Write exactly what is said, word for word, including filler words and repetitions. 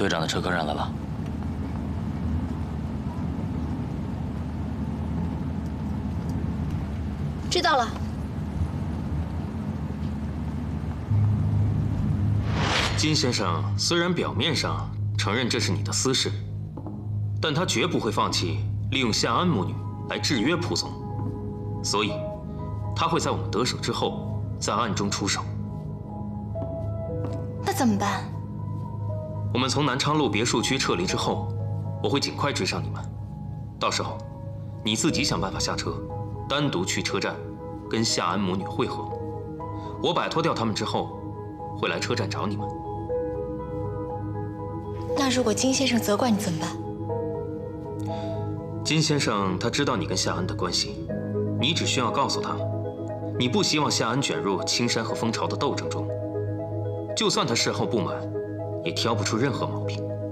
队长的车客人来了。 知道了。 金先生虽然表面上承认这是你的私事，但他绝不会放弃利用夏安母女来制约蒲总，所以他会在我们得手之后，在暗中出手。 那怎么办？ 我们从南昌路别墅区撤离之后，我会尽快追上你们。到时候，你自己想办法下车，单独去车站，跟夏安母女会合。我摆脱掉他们之后，会来车站找你们。 那如果金先生责怪你怎么办？ 金先生他知道你跟夏安的关系，你只需要告诉他，你不希望夏安卷入青山和蜂巢的斗争中。就算他事后不满，也挑不出任何毛病。